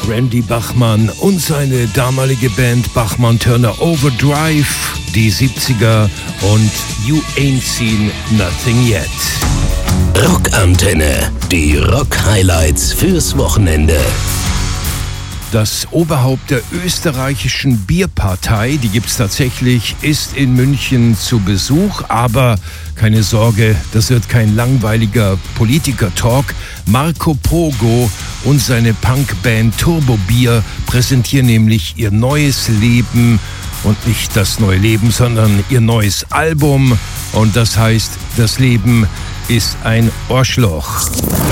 Randy Bachman und seine damalige Band Bachman Turner Overdrive, die 70er und You Ain't Seen Nothing Yet. Rockantenne, die Rock-Highlights fürs Wochenende. Das Oberhaupt der österreichischen Bierpartei, die gibt's tatsächlich, ist in München zu Besuch. Aber keine Sorge, das wird kein langweiliger Politiker-Talk. Marco Pogo und seine Punkband Turbo Bier präsentieren nämlich ihr neues Leben. Und nicht das neue Leben, sondern ihr neues Album. Und das heißt, das Leben ist ein Arschloch.